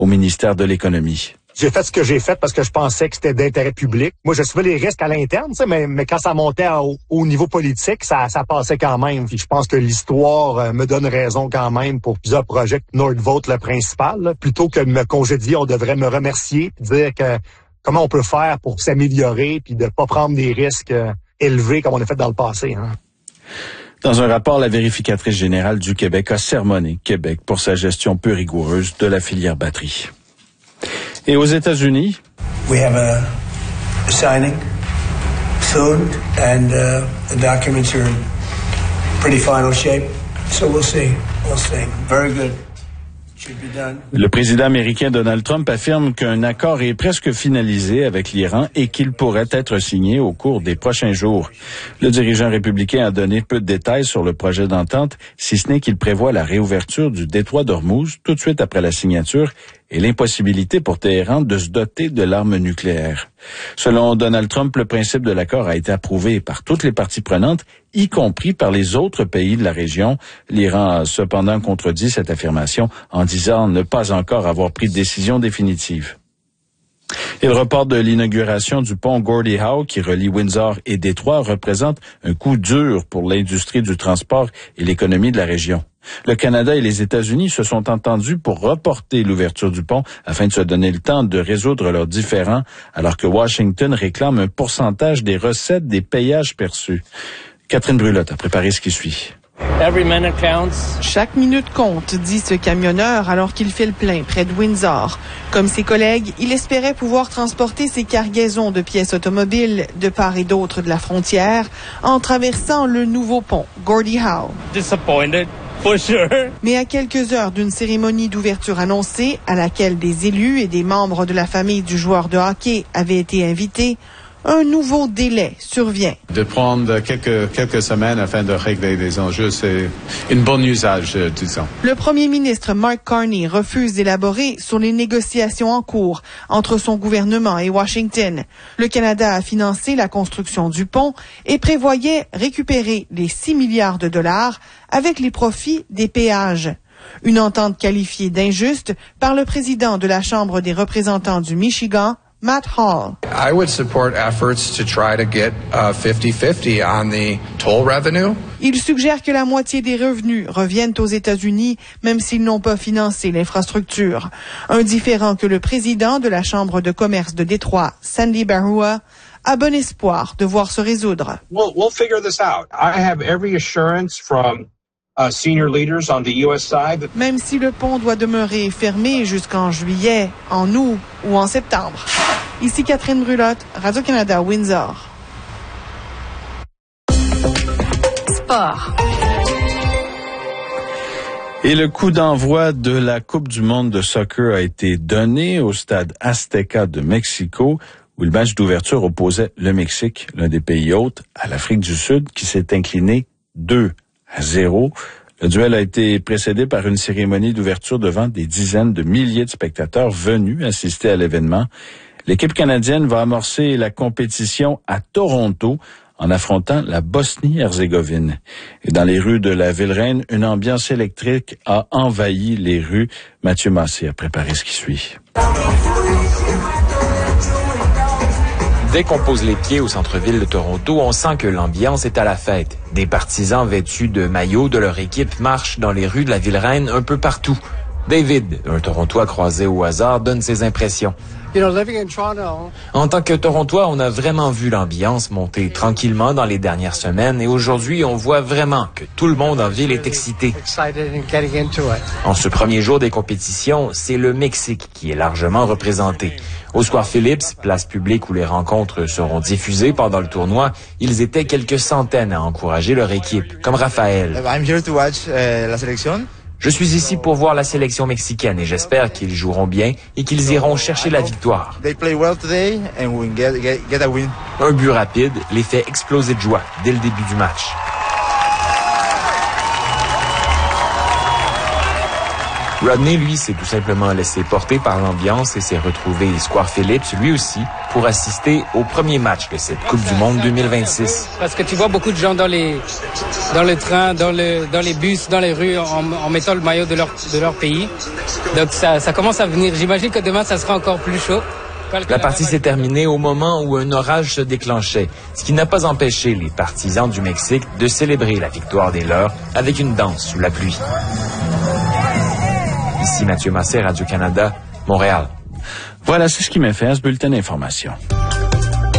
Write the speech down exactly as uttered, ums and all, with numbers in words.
au ministère de l'Économie. J'ai fait ce que j'ai fait parce que je pensais que c'était d'intérêt public. Moi, je suivais les risques à l'interne, tu sais, mais, mais quand ça montait au, au niveau politique, ça, ça passait quand même. Puis je pense que l'histoire euh, me donne raison quand même pour plusieurs projets. Nordvolt, le principal, là, plutôt que de me congédier, on devrait me remercier et dire que comment on peut faire pour s'améliorer puis de pas prendre des risques euh, élevés comme on a fait dans le passé. Hein. Dans un rapport, la vérificatrice générale du Québec a sermonné Québec pour sa gestion peu rigoureuse de la filière batterie. Et aux États-Unis, we have a signing soon, and uh, the documents are in pretty final shape. So we'll see. We'll see. Very good. Should be done. Le président américain Donald Trump affirme qu'un accord est presque finalisé avec l'Iran et qu'il pourrait être signé au cours des prochains jours. Le dirigeant républicain a donné peu de détails sur le projet d'entente, si ce n'est qu'il prévoit la réouverture du détroit d'Ormuz tout de suite après la signature et l'impossibilité pour Téhéran de se doter de l'arme nucléaire. Selon Donald Trump, le principe de l'accord a été approuvé par toutes les parties prenantes, y compris par les autres pays de la région. L'Iran a cependant contredit cette affirmation en disant ne pas encore avoir pris de décision définitive. Et le report de l'inauguration du pont Gordie Howe qui relie Windsor et Détroit représente un coup dur pour l'industrie du transport et l'économie de la région. Le Canada et les États-Unis se sont entendus pour reporter l'ouverture du pont afin de se donner le temps de résoudre leurs différends, alors que Washington réclame un pourcentage des recettes des péages perçus. Catherine Brulotte a préparé ce qui suit. Every minute counts. Chaque minute compte, dit ce camionneur alors qu'il fait le plein près de Windsor. Comme ses collègues, il espérait pouvoir transporter ses cargaisons de pièces automobiles de part et d'autre de la frontière en traversant le nouveau pont, Gordie Howe. Disappointed, for sure. Mais à quelques heures d'une cérémonie d'ouverture annoncée, à laquelle des élus et des membres de la famille du joueur de hockey avaient été invités, un nouveau délai survient. De prendre quelques, quelques semaines afin de régler les enjeux, c'est une bonne usage, disons. Le premier ministre Mark Carney refuse d'élaborer sur les négociations en cours entre son gouvernement et Washington. Le Canada a financé la construction du pont et prévoyait récupérer les six milliards de dollars avec les profits des péages. Une entente qualifiée d'injuste par le président de la Chambre des représentants du Michigan, Matt Hall. I would support efforts to try to get uh, fifty-fifty on the toll revenue. Il suggère que la moitié des revenus reviennent aux États-Unis, même s'ils n'ont pas financé l'infrastructure. Un différend que le président de la Chambre de commerce de Détroit, Sandy Barua, a bon espoir de voir se résoudre. We'll, we'll figure this out. I have every assurance from Uh, senior leaders on the U S side. Même si le pont doit demeurer fermé jusqu'en juillet, en août ou en septembre. Ici Catherine Brulotte, Radio-Canada, Windsor. Sport. Et le coup d'envoi de la Coupe du monde de soccer a été donné au stade Azteca de Mexico, où le match d'ouverture opposait le Mexique, l'un des pays hôtes, à l'Afrique du Sud, qui s'est incliné deux à zéro. Le duel a été précédé par une cérémonie d'ouverture devant des dizaines de milliers de spectateurs venus assister à l'événement. L'équipe canadienne va amorcer la compétition à Toronto en affrontant la Bosnie-Herzégovine. Et dans les rues de la Ville-Reine, une ambiance électrique a envahi les rues. Mathieu Massé a préparé ce qui suit. Dès qu'on pose les pieds au centre-ville de Toronto, on sent que l'ambiance est à la fête. Des partisans vêtus de maillots de leur équipe marchent dans les rues de la Ville-Reine un peu partout. David, un Torontois croisé au hasard, donne ses impressions. En tant que Torontois, on a vraiment vu l'ambiance monter tranquillement dans les dernières semaines et aujourd'hui, on voit vraiment que tout le monde en ville est excité. En ce premier jour des compétitions, c'est le Mexique qui est largement représenté. Au Square Phillips, place publique où les rencontres seront diffusées pendant le tournoi, ils étaient quelques centaines à encourager leur équipe, comme Raphaël. I'm here to watch uh, la sélection. Je suis ici pour voir la sélection mexicaine et j'espère qu'ils joueront bien et qu'ils iront chercher la victoire. They play well today and we get, get, get a win. Un but rapide les fait exploser de joie dès le début du match. Rodney, lui, s'est tout simplement laissé porter par l'ambiance et s'est retrouvé Square Phillips, lui aussi, pour assister au premier match de cette Coupe du Monde deux mille vingt-six. Parce que tu vois beaucoup de gens dans les dans le train, dans le dans les bus, dans les rues, en, en mettant le maillot de leur de leur pays. Donc ça ça commence à venir. J'imagine que demain ça sera encore plus chaud. La partie s'est terminée au moment où un orage se déclenchait, ce qui n'a pas empêché les partisans du Mexique de célébrer la victoire des leurs avec une danse sous la pluie. Ici Mathieu Massé, Radio-Canada, Montréal. Voilà, c'est ce qui m'a fait à ce bulletin d'information.